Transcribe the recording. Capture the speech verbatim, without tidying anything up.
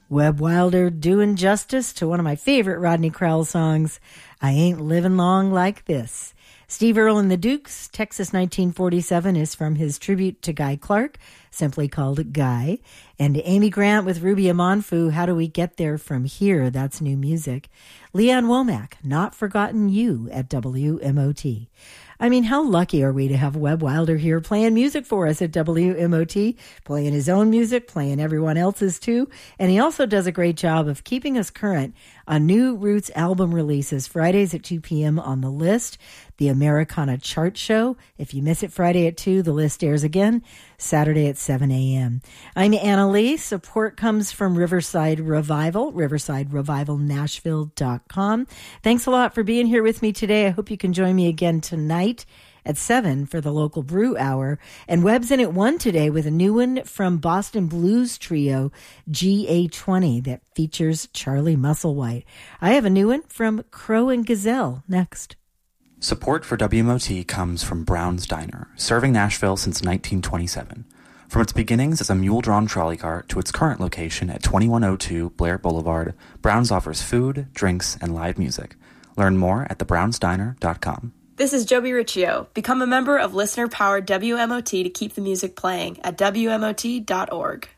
Webb Wilder doing justice to one of my favorite Rodney Crowell songs, I Ain't Living Long Like This. Steve Earle and the Dukes, Texas nineteen forty-seven, is from his tribute to Guy Clark, simply called Guy. And Amy Grant with Ruby Amonfu, How Do We Get There From Here? That's new music. Leon Womack, Not Forgotten You at W M O T. I mean, how lucky are we to have Webb Wilder here playing music for us at W M O T, playing his own music, playing everyone else's too. And he also does a great job of keeping us current on new Roots album releases, Fridays at two p.m. on The List, the Americana Chart Show. If you miss it Friday at two, The List airs again Saturday at seven a.m. I'm Anna Lee. Support comes from Riverside Revival, riverside revival nashville dot com. Thanks a lot for being here with me today. I hope you can join me again tonight at seven for the local brew hour. And Webb's in at one today with a new one from Boston Blues Trio G A twenty that features Charlie Musselwhite. I have a new one from Crow and Gazelle next. Support for W M O T comes from Brown's Diner, serving Nashville since nineteen twenty-seven. From its beginnings as a mule-drawn trolley car to its current location at twenty-one oh two Blair Boulevard, Brown's offers food, drinks, and live music. Learn more at the browns diner dot com. This is Joby Riccio. Become a member of listener-powered W M O T to keep the music playing at W M O T dot org.